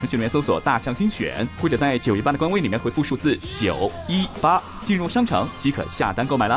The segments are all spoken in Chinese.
程序里面搜索大象精选，或者在918的官微里面回复数字918，进入商城即可下单购买了。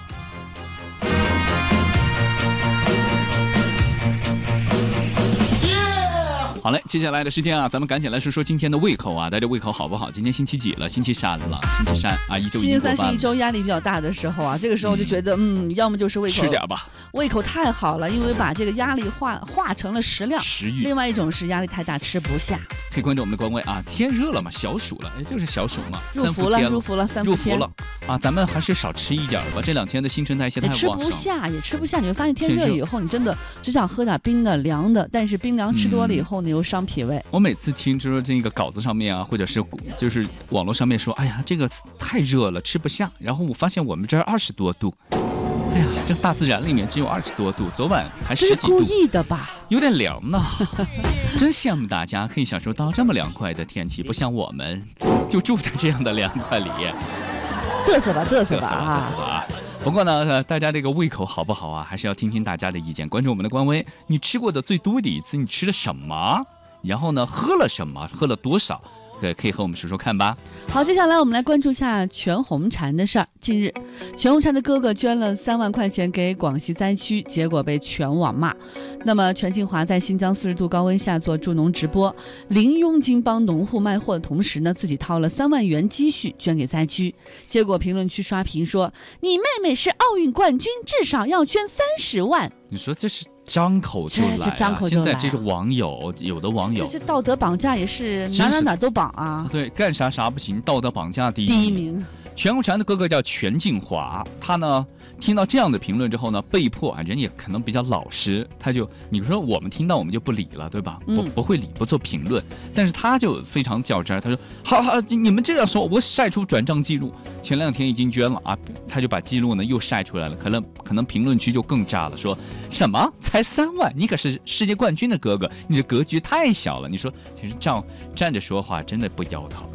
好嘞，接下来的时间啊，咱们赶紧来说说今天的胃口啊，大家胃口好不好？今天星期几了？星期三了，星期三啊，一周星期三是一周压力比较大的时候啊，这个时候就觉得要么就是胃口吃点吧， 胃口太好了，因为把这个压力化成了食量， 食欲。 另外一种是压力太大吃不下。 可以关注我们的官微啊，天热了嘛，小暑了，就是小暑嘛， 入伏了，三伏天了啊，咱们还是少吃一点吧，这2天的新陈代谢太旺盛， 也吃不下，你会发现天热以后，你真的只想喝点冰的、凉的，但是冰凉吃多了以后呢，又伤脾胃。 我每次听就是这个稿子上面啊，或者是就是网络上面说，哎呀，这个太热了，吃不下。然后我发现我们这儿20多度，哎呀，这大自然里面只有20多度，昨晚还10几度， 这是故意的吧？ 有点凉呢，真羡慕大家可以享受到这么凉快的天气，不像我们就住在这样的凉快里。 嘚瑟吧啊！ 不过呢，大家这个胃口好不好啊，还是要听听大家的意见。关注我们的官微，你吃过的最多的一次，你吃了什么？然后呢，喝了什么？喝了多少？可以和我们说说看吧。 好，接下来我们来关注一下全红婵的事儿。近日，全红婵的哥哥捐了3万块钱给广西灾区，结果被全网骂。那么全庆华在新疆40度高温下做助农直播，零佣金帮农户卖货的同时呢，自己掏了3万元积蓄捐给灾区。结果评论区刷屏说：“你妹妹是奥运冠军，至少要捐30万。” 你说这是张口就来啊！现在这个网友，有的网友这道德绑架也是哪都绑啊！ 对，干啥不行，道德绑架第一名。全红婵的哥哥叫全庆华，他呢听到这样的评论之后呢，被迫啊，人也可能比较老实，他就你说我们听到我们就不理了，对吧？不会理，不做评论。但是他就非常较真，他说好，你们这样说，我晒出转账记录，前2天已经捐了啊，他就把记录呢又晒出来了，可能评论区就更炸了，说什么才3万，你可是世界冠军的哥哥，你的格局太小了。你说其实站着说话真的不腰疼，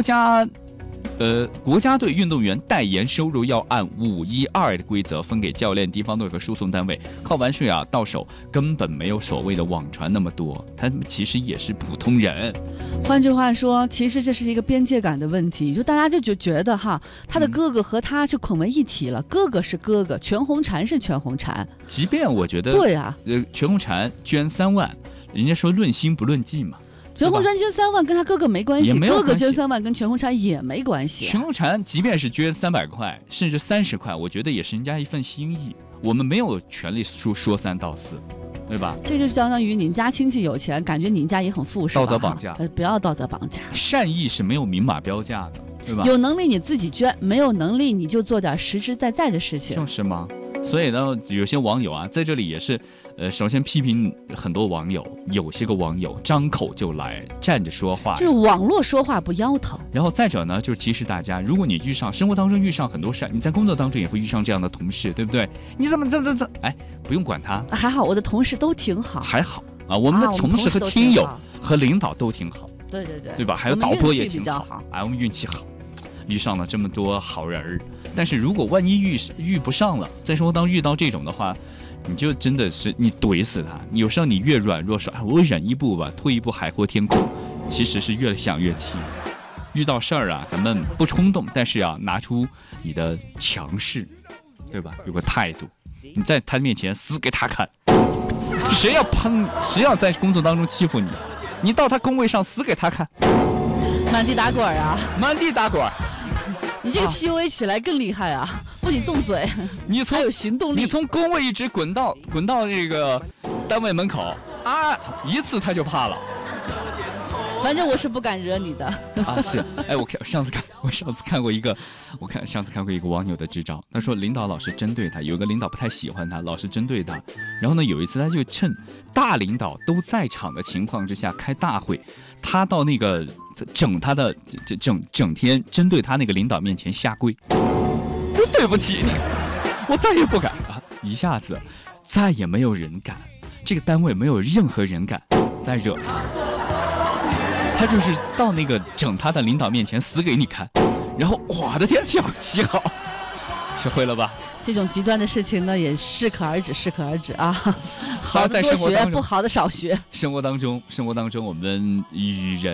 国家队运动员代言收入要按512的规则分给教练、地方队和输送单位，靠完税啊到手根本没有所谓的网传那么多，他们其实也是普通人。 换句话说，其实这是一个边界感的问题，就大家就觉得哈，他的哥哥和他是混为一体了，哥哥是哥哥，全红婵是全红婵。 即便我觉得对啊， 全红婵捐3万，人家说论心不论迹嘛。 全红婵捐3万跟他哥哥没关系，哥哥捐3万跟全红婵也没关系。 全红婵即便是捐300块，甚至30块，我觉得也是人家一份心意。我们没有权利说3道4，对吧？ 这就相当于你家亲戚有钱，感觉你家也很富，是吧？ 道德绑架， 不要道德绑架。 善意是没有明码标价的，对吧？ 有能力你自己捐，没有能力你就做点实实在在的事情。 就是吗？所以呢，有些网友啊，在这里也是，首先批评很多网友，有些个网友张口就来，站着说话， 就是网络说话不腰疼。 然后再者呢，就是提示大家，如果你生活当中遇上很多事，你在工作当中也会遇上这样的同事，对不对？你怎么，哎，不用管他， 还好我的同事都挺好， 还好啊，我们的同事和听友和领导都挺好， 对吧？还有导播也挺好，哎，我们运气好。遇上了这么多好人儿，但是如果万一遇不上了，在生活当中遇到这种的话，你就真的是你怼死他。有时候你越软弱说，我忍一步吧，退一步海阔天空，其实是越想越气。遇到事儿啊，咱们不冲动，但是要拿出你的强势，对吧？有个态度，你在他面前死给他看。谁要在工作当中欺负你，你到他工位上死给他看。 满地打滚啊！ 满地打滚。 你这个 PUA 起来更厉害啊！不仅动嘴，还有行动力。 你从工位一直滚到这个单位门口啊，一次他就怕了。 反正我是不敢惹你的啊！是，哎，我上次看过一个网友的支招，他说领导老是针对他，有一个领导不太喜欢他，老是针对他。然后呢，有一次他就趁大领导都在场的情况之下开大会，他到那个整天针对他那个领导面前下跪，对不起你，我再也不敢了。一下子再也没有人敢，这个单位没有任何人敢再惹他。他就是到那个整他的领导面前死给你看，然后我的天，结果极好，学会了吧？ 这种极端的事情呢，也适可而止啊。好的在多学，不好的少学。 生活当中，我们与人